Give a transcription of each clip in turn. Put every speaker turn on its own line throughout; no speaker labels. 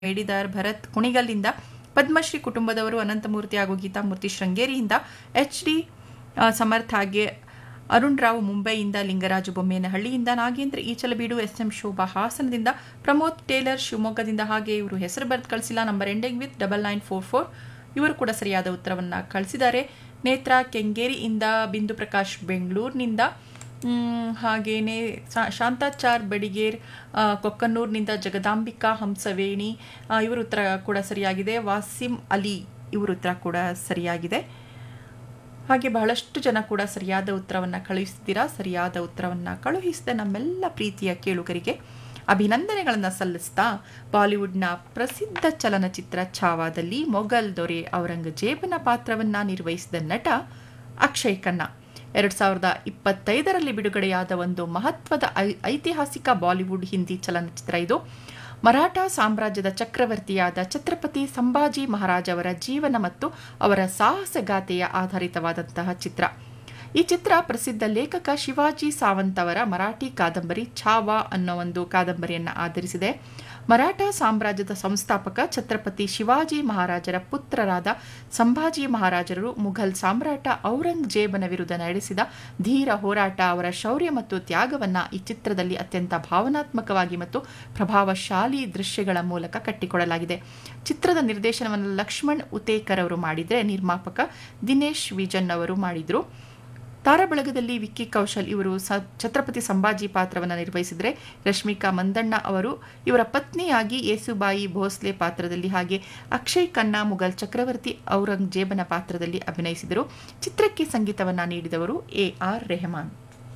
ಮೇಡಿದಾರ್ ಭರತ್ ಕುಣಿಗಲ್ನಿಂದ, ಪದ್ಮಶ್ರೀ ಕುಟುಂಬದವರು ಅನಂತಮೂರ್ತಿ ಹಾಗೂ ಗೀತಾಮೂರ್ತಿ ಶೃಂಗೇರಿಯಿಂದ, HD ಸಮರ್ಥ್ ಹಾಗೆ ಅರುಣ್ ರಾವ್ ಮುಂಬೈಯಿಂದ, ಲಿಂಗರಾಜು ಬೊಮ್ಮೇನಹಳ್ಳಿಯಿಂದ, ನಾಗೇಂದ್ರ ಈಚಲಬೀಡು, SM ಶೋಭಾ ಹಾಸನದಿಂದ, ಪ್ರಮೋದ್ ಟೇಲರ್ ಶಿವಮೊಗ್ಗದಿಂದ, ಹಾಗೆ ಇವರು ಹೆಸರು ಬರೆದು ಕಳಿಸಿಲ್ಲ, ನಂಬರ್ ಎಂಡಿಂಗ್ ವಿತ್ 9944 ಇವರು ಕೂಡ ಸರಿಯಾದ ಉತ್ತರವನ್ನು ಕಳಿಸಿದ್ದಾರೆ. ನೇತ್ರಾ ಕೆಂಗೇರಿಯಿಂದ, ಬಿಂದು ಪ್ರಕಾಶ್ ಬೆಂಗಳೂರಿನಿಂದ, ಹಾಗೇನೆ ಶಾಂತಾಚಾರ್ ಬಡಿಗೇರ್ ಕೊಕ್ಕನ್ನೂರಿನಿಂದ, ಜಗದಾಂಬಿಕಾ ಹಂಸವೇಣಿ ಇವರು ಉತ್ತರ ಕೂಡ ಸರಿಯಾಗಿದೆ. ವಾಸಿಂ ಅಲಿ ಇವರು ಉತ್ತರ ಕೂಡ ಸರಿಯಾಗಿದೆ. ಹಾಗೆ ಬಹಳಷ್ಟು ಜನ ಕೂಡ ಸರಿಯಾದ ಉತ್ತರವನ್ನು ಕಳುಹಿಸಿದ್ದೀರಾ. ಸರಿಯಾದ ಉತ್ತರವನ್ನು ಕಳುಹಿಸಿದ ನಮ್ಮೆಲ್ಲ ಪ್ರೀತಿಯ ಕೇಳುಗರಿಗೆ ಅಭಿನಂದನೆಗಳನ್ನು ಸಲ್ಲಿಸ್ತಾ, ಬಾಲಿವುಡ್ನ ಪ್ರಸಿದ್ಧ ಚಲನಚಿತ್ರ ಛಾವಾದಲ್ಲಿ ಮೊಘಲ್ ದೊರೆ ಔರಂಗಜೇಬನ ಪಾತ್ರವನ್ನು ನಿರ್ವಹಿಸಿದ ನಟ ಅಕ್ಷಯ್ ಖನ್ನಾ 2025ರಲ್ಲಿ ಬಿಡುಗಡೆಯಾದ ಒಂದು ಮಹತ್ವದ ಐತಿಹಾಸಿಕ ಬಾಲಿವುಡ್ ಹಿಂದಿ ಚಲನಚಿತ್ರ ಇದು. ಮರಾಠ ಸಾಮ್ರಾಜ್ಯದ ಚಕ್ರವರ್ತಿಯಾದ ಛತ್ರಪತಿ ಸಂಭಾಜಿ ಮಹಾರಾಜ್ ಅವರ ಜೀವನ ಮತ್ತು ಅವರ ಸಾಹಸಗಾಥೆಯ ಆಧಾರಿತವಾದಂತಹ ಚಿತ್ರ. ಈ ಚಿತ್ರ ಪ್ರಸಿದ್ಧ ಲೇಖಕ ಶಿವಾಜಿ ಸಾವಂತ್ ಅವರ ಮರಾಠಿ ಕಾದಂಬರಿ ಛಾವಾ ಅನ್ನೋ ಒಂದು ಕಾದಂಬರಿಯನ್ನು ಆಧರಿಸಿದೆ. ಮರಾಠ ಸಾಮ್ರಾಜ್ಯದ ಸಂಸ್ಥಾಪಕ ಛತ್ರಪತಿ ಶಿವಾಜಿ ಮಹಾರಾಜರ ಪುತ್ರರಾದ ಸಂಭಾಜಿ ಮಹಾರಾಜರು ಮುಘಲ್ ಸಾಮ್ರಾಟ ಔರಂಗಜೇಬನ ವಿರುದ್ಧ ನಡೆಸಿದ ಧೀರ ಹೋರಾಟ, ಅವರ ಶೌರ್ಯ ಮತ್ತು ತ್ಯಾಗವನ್ನು ಈ ಚಿತ್ರದಲ್ಲಿ ಅತ್ಯಂತ ಭಾವನಾತ್ಮಕವಾಗಿ ಮತ್ತು ಪ್ರಭಾವಶಾಲಿ ದೃಶ್ಯಗಳ ಮೂಲಕ ಕಟ್ಟಿಕೊಡಲಾಗಿದೆ. ಚಿತ್ರದ ನಿರ್ದೇಶನವನ್ನು ಲಕ್ಷ್ಮಣ್ ಉತೇಕರ್ ಅವರು ಮಾಡಿದರೆ, ನಿರ್ಮಾಪಕ ದಿನೇಶ್ ವಿಜನ್ ಅವರು ಮಾಡಿದರು. ತಾರಾಬಳಗದಲ್ಲಿ ವಿಕ್ಕಿ ಕೌಶಲ್ ಇವರು ಛತ್ರಪತಿ ಸಂಭಾಜಿ ಪಾತ್ರವನ್ನು ನಿರ್ವಹಿಸಿದರೆ, ರಶ್ಮಿಕಾ ಮಂದಣ್ಣ ಅವರು ಇವರ ಪತ್ನಿಯಾಗಿ ಯೇಸುಬಾಯಿ ಭೋಸ್ಲೆ ಪಾತ್ರದಲ್ಲಿ, ಹಾಗೆ ಅಕ್ಷಯ್ ಖನ್ನಾ ಮುಘಲ್ ಚಕ್ರವರ್ತಿ ಔರಂಗಜೇಬನ ಪಾತ್ರದಲ್ಲಿ ಅಭಿನಯಿಸಿದರು. ಚಿತ್ರಕ್ಕೆ ಸಂಗೀತವನ್ನು ನೀಡಿದವರು AR ರೆಹಮಾನ್.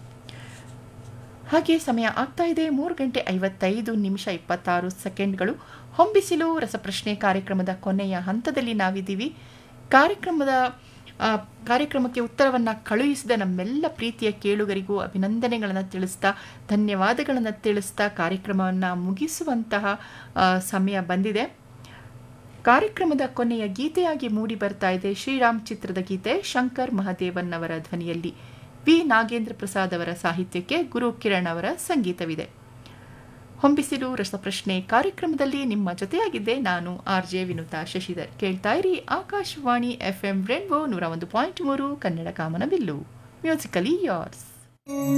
ಹಾಗೆ ಸಮಯ ಆಗ್ತಾ ಇದೆ 3:55:26 ಹೊಂಬಿಸಿಲು ರಸಪ್ರಶ್ನೆ ಕಾರ್ಯಕ್ರಮದ ಕೊನೆಯ ಹಂತದಲ್ಲಿ ನಾವಿದ್ದೀವಿ. ಕಾರ್ಯಕ್ರಮಕ್ಕೆ ಉತ್ತರವನ್ನು ಕಳುಹಿಸಿದ ನಮ್ಮೆಲ್ಲ ಪ್ರೀತಿಯ ಕೇಳುಗರಿಗೂ ಅಭಿನಂದನೆಗಳನ್ನು ತಿಳಿಸ್ತಾ, ಧನ್ಯವಾದಗಳನ್ನು ತಿಳಿಸ್ತಾ ಕಾರ್ಯಕ್ರಮವನ್ನು ಮುಗಿಸುವಂತಹ ಸಮಯ ಬಂದಿದೆ. ಕಾರ್ಯಕ್ರಮದ ಕೊನೆಯ ಗೀತೆಯಾಗಿ ಮೂಡಿ ಬರ್ತಾ ಇದೆ ಶ್ರೀರಾಮ್ ಚಿತ್ರದ ಗೀತೆ, ಶಂಕರ್ ಮಹದೇವನ್ ಅವರ ಧ್ವನಿಯಲ್ಲಿ, ವಿ ನಾಗೇಂದ್ರ ಪ್ರಸಾದ್ ಅವರ ಸಾಹಿತ್ಯಕ್ಕೆ ಗುರು ಕಿರಣ್ ಅವರ ಸಂಗೀತವಿದೆ. ಹೊಂಬಿಸಿಲು ರಸಪ್ರಶ್ನೆ ಕಾರ್ಯಕ್ರಮದಲ್ಲಿ ನಿಮ್ಮ ಜೊತೆಯಾಗಿದ್ದೆ ನಾನು RJ ವಿನುತಾ ಶಶಿಧರ್. ಕೇಳ್ತಾ ಇರಿ ಆಕಾಶವಾಣಿ FM ರೇನ್ಬೋ 101.3 ಕನ್ನಡ ಕಾಮನಬಿಲ್ಲು, ಮ್ಯೂಸಿಕಲಿ ಯಾರ್ಸ್.